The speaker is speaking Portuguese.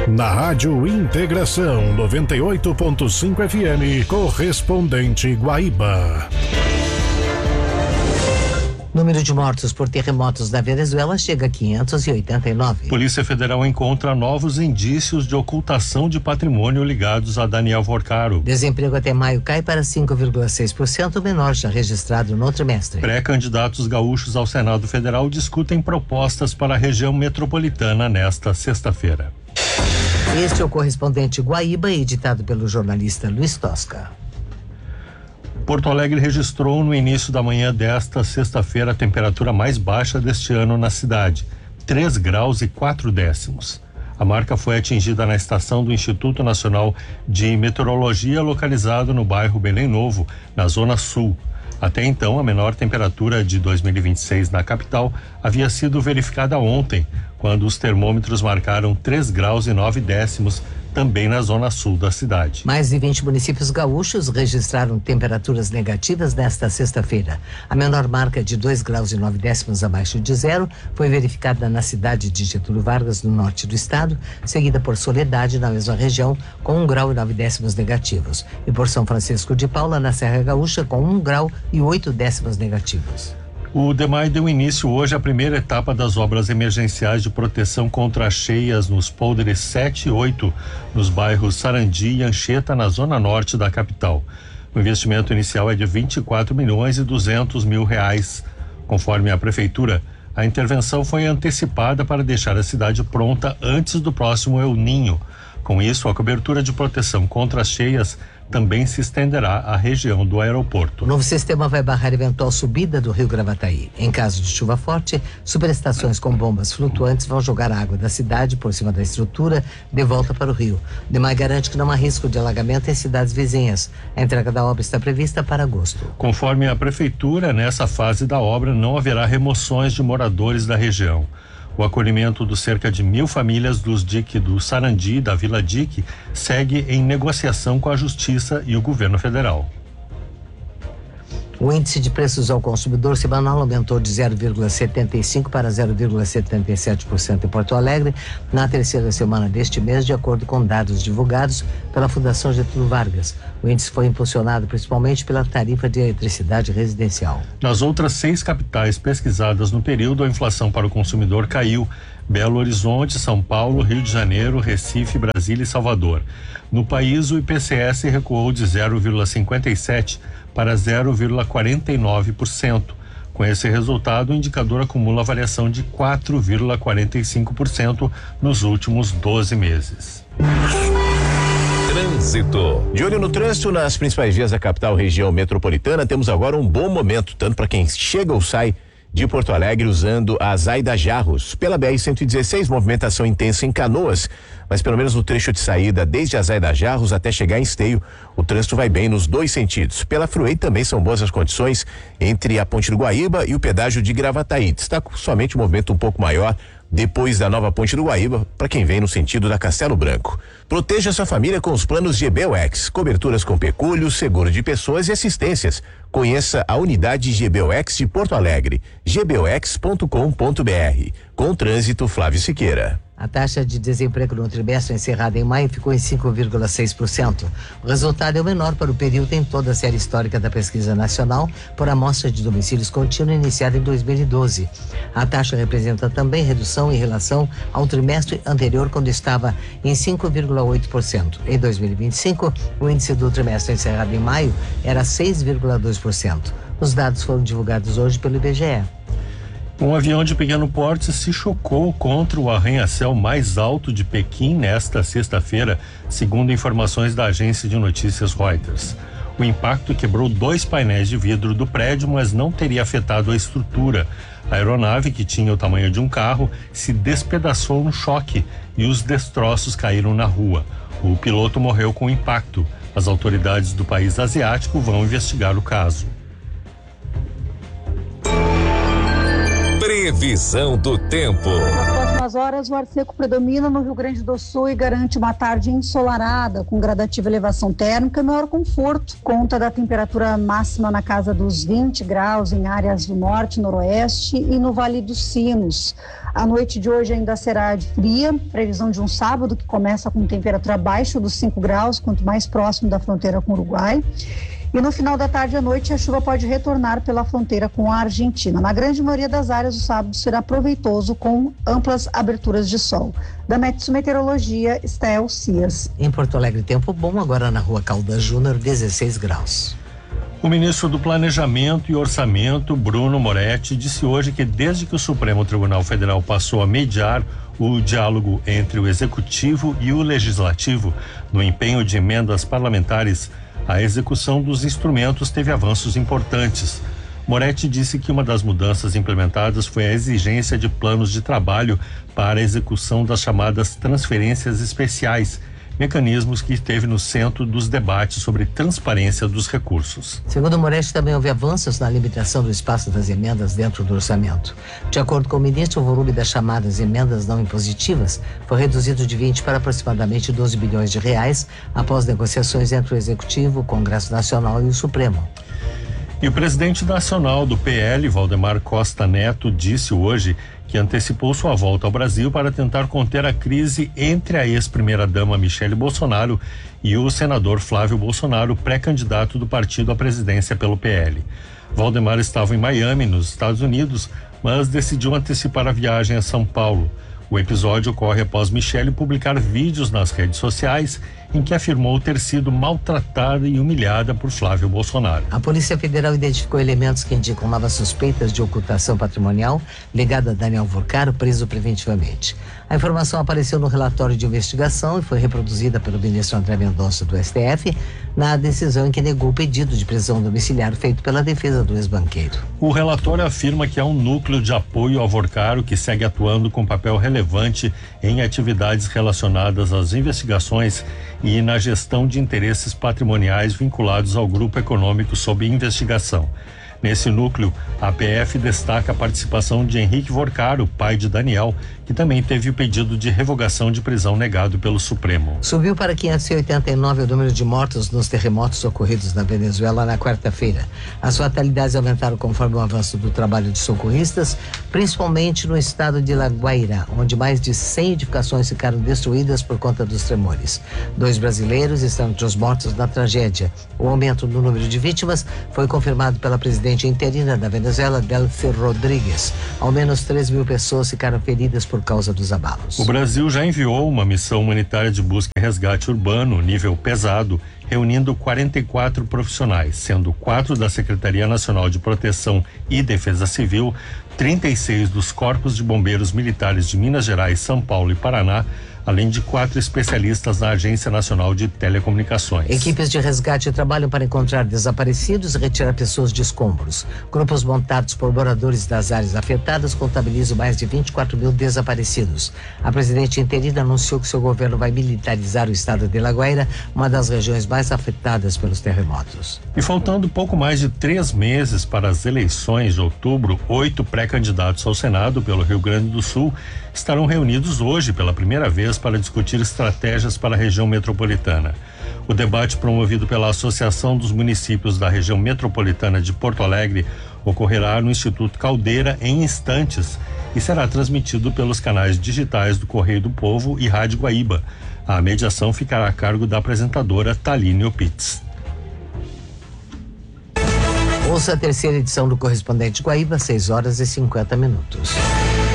Na Rádio Integração 98.5 FM, correspondente Guaíba. Número de mortos por terremotos na Venezuela chega a 589. Polícia Federal encontra novos indícios de ocultação de patrimônio ligados a Daniel Vorcaro. Desemprego até maio cai para 5,6%, menor já registrado no trimestre. Pré-candidatos gaúchos ao Senado Federal discutem propostas para a região metropolitana nesta sexta-feira. Este é o correspondente Guaíba, editado pelo jornalista Luiz Tosca. Porto Alegre registrou no início da manhã desta sexta-feira a temperatura mais baixa deste ano na cidade, 3 graus e 4 décimos. A marca foi atingida na estação do Instituto Nacional de Meteorologia, localizado no bairro Belém Novo, na Zona Sul. Até então, a menor temperatura de 2026 na capital havia sido verificada ontem, quando os termômetros marcaram 3 graus e 9 décimos, também na zona sul da cidade. Mais de 20 municípios gaúchos registraram temperaturas negativas nesta sexta-feira. A menor marca de 2 graus e 9 décimos abaixo de zero foi verificada na cidade de Getúlio Vargas, no norte do estado, seguida por Soledade, na mesma região, com 1 grau e 9 décimos negativos, e por São Francisco de Paula, na Serra Gaúcha, com 1 grau e 8 décimos negativos. O DEMAI deu início hoje à primeira etapa das obras emergenciais de proteção contra cheias nos polders 7 e 8, nos bairros Sarandi e Anchieta, na zona norte da capital. O investimento inicial é de 24 milhões e 200 mil reais. Conforme a prefeitura, a intervenção foi antecipada para deixar a cidade pronta antes do próximo El Ninho. Com isso, a cobertura de proteção contra as cheias também se estenderá à região do aeroporto. O novo sistema vai barrar eventual subida do rio Gravataí. Em caso de chuva forte, superestações com bombas flutuantes vão jogar a água da cidade por cima da estrutura de volta para o rio. O DEMAI garante que não há risco de alagamento em cidades vizinhas. A entrega da obra está prevista para agosto. Conforme a prefeitura, nessa fase da obra não haverá remoções de moradores da região. O acolhimento dos cerca de 1.000 famílias dos DIC do Sarandi e da Vila DIC segue em negociação com a Justiça e o governo federal. O índice de preços ao consumidor semanal aumentou de 0,75% para 0,77% em Porto Alegre na terceira semana deste mês, de acordo com dados divulgados pela Fundação Getúlio Vargas. O índice foi impulsionado principalmente pela tarifa de eletricidade residencial. Nas outras 6 capitais pesquisadas no período, a inflação para o consumidor caiu: Belo Horizonte, São Paulo, Rio de Janeiro, Recife, Brasília e Salvador. No país, o IPCS recuou de 0,57% para 0,49%. Com esse resultado, o indicador acumula variação de 4,45% nos últimos 12 meses. Trânsito. De olho no trânsito nas principais vias da capital região metropolitana, temos agora um bom momento, tanto para quem chega ou sai de Porto Alegre usando a Zaida Jarros. Pela BR-116, movimentação intensa em Canoas, mas pelo menos no trecho de saída desde a Zaida Jarros até chegar em Esteio, o trânsito vai bem nos dois sentidos. Pela Freeway também são boas as condições entre a Ponte do Guaíba e o pedágio de Gravataí. Destaca somente o movimento um pouco maior depois da nova Ponte do Guaíba, para quem vem no sentido da Castelo Branco. Proteja sua família com os planos GBOX, coberturas com pecúlio, seguro de pessoas e assistências. Conheça a unidade GBOX de Porto Alegre, gbox.com.br. Com o trânsito, Flávio Siqueira. A taxa de desemprego no trimestre encerrado em maio ficou em 5,6%. O resultado é o menor para o período em toda a série histórica da pesquisa nacional por amostra de domicílios contínua iniciada em 2012. A taxa representa também redução em relação ao trimestre anterior, quando estava em 5,8%. Em 2025, o índice do trimestre encerrado em maio era 6,2%. Os dados foram divulgados hoje pelo IBGE. Um avião de pequeno porte se chocou contra o arranha-céu mais alto de Pequim nesta sexta-feira, segundo informações da agência de notícias Reuters. O impacto quebrou 2 painéis de vidro do prédio, mas não teria afetado a estrutura. A aeronave, que tinha o tamanho de um carro, se despedaçou no choque e os destroços caíram na rua. O piloto morreu com o impacto. As autoridades do país asiático vão investigar o caso. Previsão do tempo. Nas próximas 22 horas, o ar seco predomina no Rio Grande do Sul e garante uma tarde ensolarada, com gradativa elevação térmica e maior conforto. Conta da temperatura máxima na casa dos 20 graus em áreas do norte, noroeste e no Vale dos Sinos. A noite de hoje ainda será fria, previsão de um sábado que começa com temperatura abaixo dos 5 graus, quanto mais próximo da fronteira com o Uruguai. E no final da tarde e à noite, a chuva pode retornar pela fronteira com a Argentina. Na grande maioria das áreas, o sábado será proveitoso, com amplas aberturas de sol. Da Metsu Meteorologia, Estel Cias. Em Porto Alegre, tempo bom, agora na Rua Caldas Júnior, 16 graus. O ministro do Planejamento e Orçamento, Bruno Moretti, disse hoje que desde que o Supremo Tribunal Federal passou a mediar o diálogo entre o Executivo e o Legislativo no empenho de emendas parlamentares, a execução dos instrumentos teve avanços importantes. Moretti disse que uma das mudanças implementadas foi a exigência de planos de trabalho para a execução das chamadas transferências especiais, mecanismos que esteve no centro dos debates sobre transparência dos recursos. Segundo Moretti, também houve avanços na limitação do espaço das emendas dentro do orçamento. De acordo com o ministro, o volume das chamadas emendas não impositivas foi reduzido de 20 para aproximadamente 12 bilhões de reais após negociações entre o Executivo, o Congresso Nacional e o Supremo. E o presidente nacional do PL, Valdemar Costa Neto, disse hoje que antecipou sua volta ao Brasil para tentar conter a crise entre a ex-primeira-dama Michele Bolsonaro e o senador Flávio Bolsonaro, pré-candidato do partido à presidência pelo PL. Valdemar estava em Miami, nos Estados Unidos, mas decidiu antecipar a viagem a São Paulo. O episódio ocorre após Michele publicar vídeos nas redes sociais em que afirmou ter sido maltratada e humilhada por Flávio Bolsonaro. A Polícia Federal identificou elementos que indicam novas suspeitas de ocultação patrimonial ligada a Daniel Vorcaro, preso preventivamente. A informação apareceu no relatório de investigação e foi reproduzida pelo ministro André Mendonça do STF na decisão em que negou o pedido de prisão domiciliar feito pela defesa do ex-banqueiro. O relatório afirma que há um núcleo de apoio ao Vorcaro que segue atuando com papel relevante em atividades relacionadas às investigações e na gestão de interesses patrimoniais vinculados ao grupo econômico sob investigação. Nesse núcleo, a PF destaca a participação de Henrique Vorcaro, pai de Daniel, que também teve o pedido de revogação de prisão negado pelo Supremo. Subiu para 589 o número de mortos nos terremotos ocorridos na Venezuela na quarta-feira. As fatalidades aumentaram conforme o avanço do trabalho de socorristas, principalmente no estado de La Guaira, onde mais de 100 edificações ficaram destruídas por conta dos tremores. 2 brasileiros estão entre os mortos na tragédia. O aumento no número de vítimas foi confirmado pela presidente interina da Venezuela, Delcy Rodrigues. Ao menos 3.000 pessoas ficaram feridas por causa dos abalos. O Brasil já enviou uma missão humanitária de busca e resgate urbano, nível pesado, reunindo 44 profissionais, sendo 4 da Secretaria Nacional de Proteção e Defesa Civil, 36 dos Corpos de Bombeiros Militares de Minas Gerais, São Paulo e Paraná, além de 4 especialistas na Agência Nacional de Telecomunicações. Equipes de resgate trabalham para encontrar desaparecidos e retirar pessoas de escombros. Grupos montados por moradores das áreas afetadas contabilizam mais de 24.000 desaparecidos. A presidente interina anunciou que seu governo vai militarizar o estado de La Guaira, uma das regiões mais afetadas pelos terremotos. E faltando pouco mais de 3 meses para as eleições de outubro, 8 pré-candidatos ao Senado pelo Rio Grande do Sul estarão reunidos hoje pela primeira vez para discutir estratégias para a região metropolitana. O debate, promovido pela Associação dos Municípios da Região Metropolitana de Porto Alegre, ocorrerá no Instituto Caldeira em instantes e será transmitido pelos canais digitais do Correio do Povo e Rádio Guaíba. A mediação ficará a cargo da apresentadora Taline Opitz. Ouça a terceira edição do Correspondente Guaíba, 6 horas e 50 minutos.